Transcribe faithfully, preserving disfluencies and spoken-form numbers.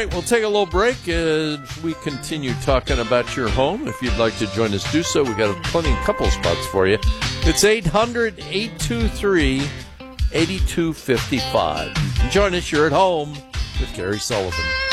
right, we'll take a little break as we continue talking about your home. If you'd like to join us, do so. We've got plenty of couple spots for you. It's eight hundred, eight two three, eight two five five. Join us. You're at home with Gary Sullivan.